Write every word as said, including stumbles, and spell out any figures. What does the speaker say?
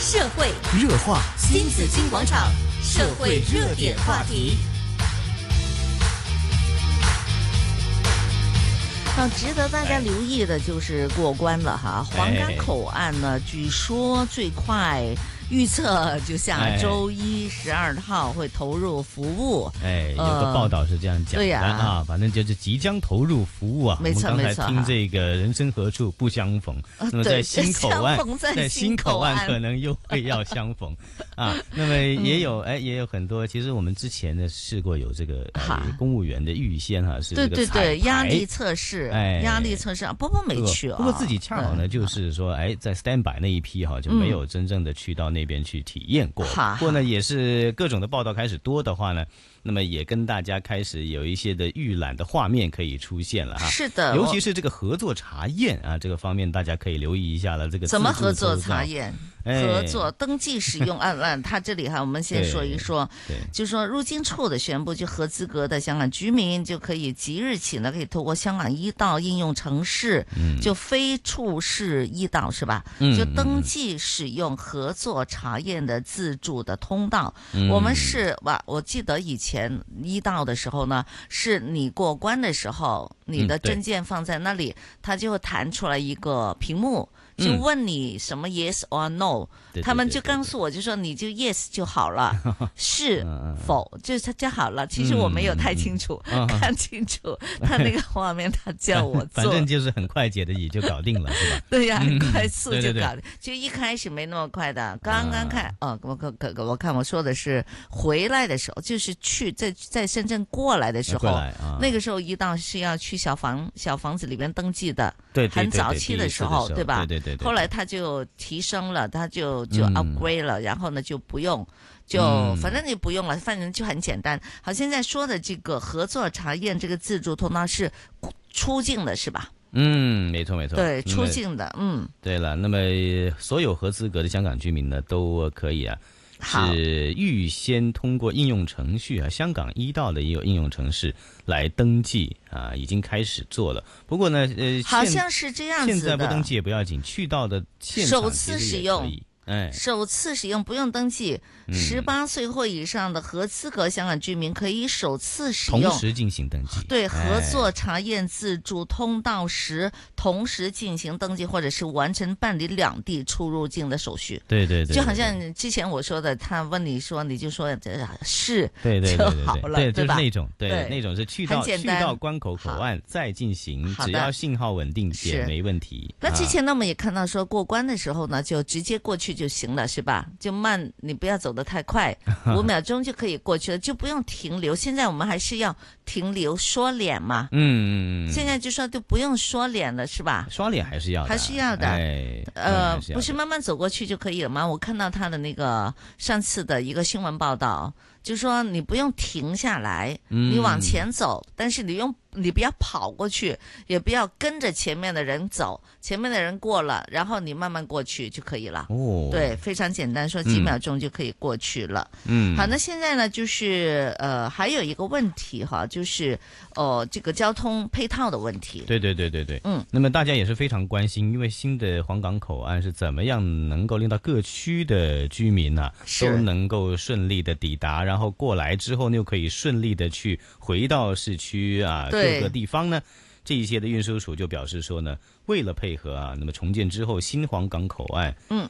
社会热话新紫金广场，社会热点话题。 那值得大家留意的就是过关了哈，黄冈口岸呢，据说最快预测就下周一十二号会投入服务。 哎，有个报道是这样讲的、呃、对呀啊，反正就是即将投入服务啊。 没错没错。 我们刚才听这个人生何处不相逢，呃、那么在新口岸， 在新口岸可能又会要相逢啊。那么也有、嗯、哎，也有很多。其实我们之前呢试过有这个、呃、公务员的预先哈、啊，是这个对对对压力测试， 哎， 压力测试啊，波波没去啊。 不过自己恰好呢，就是说哎，在 standby 那一批哈、啊、就没有真正的去到那边去体验过。 嗯、 不过呢，也是各种的报道开始多的话呢。那么也跟大家开始有一些的预览的画面可以出现了哈， 是的， 尤其是这个合作查验啊，这个方面大家可以留意一下了。这个怎么合作查验？ 哎、 合作登记使用案案，它这里哈，我们先说一说，就说入境处的宣布，就合资格的香港居民就可以即日起呢，可以透过香港一道应用程式，嗯、就非处事一道是吧？嗯、就登记使用合作查验的自助的通道。嗯、我们是哇，我记得以前。前一道的时候呢，是你过关的时候，你的证件放在那里，嗯、它就会弹出来一个屏幕，就问你什么 yes or no，嗯、他们就告诉我，就说你就 yes 就好了，是否就是他就好了。其实我没有太清楚，嗯、看清楚他那个画面，他叫我做， 反正就是很快捷的也就搞定了，是吧？ 对呀、啊，很快速就搞定。 嗯、对对对就一开始没那么快的，刚刚看，啊、哦，我可可我看我说的是回来的时候，就是去。在在深圳过来的时候， 啊、 那个时候一到是要去小房小房子里边登记的， 对，对很早期的时候， 对吧？ 对对对。 后来他就提升了，他就就 upgrade 了，嗯、然后呢就不用，就、嗯、反正你不用了，反正就很简单。好，现在说的这个合作查验这个自助通道是出境的，是吧？ 嗯，没错没错， 对，出境的，嗯。 对了，那么所有合资格的香港居民呢，都可以啊。是预先通过应用程序啊，香港一道的也有应用程式来登记啊，已经开始做了。不过呢，呃， 好像是这样子的。 现在不登记也不要紧，去到的现场首次使用。 哎， 首次使用不用登记，十八岁或以上的合资格香港居民可以首次使用， 同时进行登记。 对，合作查验自助通道时，同时进行登记，或者是完成办理两地出入境的手续。 对对 对, 对， 就好像之前我说的，他问你说，你就说是， 对对就好了， 对，就是吧？ 那种，对，那种是去到去到关口口岸再进行，只要信号稳定也没问题。 那之前呢，我们也看到说过关的时候呢，就直接过去就行了，是吧？就慢，你不要走得太快，五秒钟就可以过去了，就不用停留。现在我们还是要停留刷脸嘛， 嗯嗯嗯， 现在就说就不用刷脸了，是吧？ 刷脸还是要的， 还是要的， 哎， 呃，不是慢慢走过去就可以了吗？我看到他的那个上次的一个新闻报道，就说你不用停下来， 嗯、 你往前走，但是你用。你不要跑过去，也不要跟着前面的人走，前面的人过了，然后你慢慢过去就可以了。 哦， 对，非常简单，说几秒钟就可以过去了。 嗯， 好，那现在呢，就是呃，还有一个问题哈，就是哦、呃，这个交通配套的问题。 对对对对对， 嗯， 那么大家也是非常关心，因为新的黄港口岸是怎么样能够令到各区的居民呢、啊、都能够顺利的抵达，然后过来之后呢又可以顺利的去回到市区啊。各个地方呢，这一些的运输署就表示说呢，为了配合啊，那么重建之后新黄港口岸， 嗯，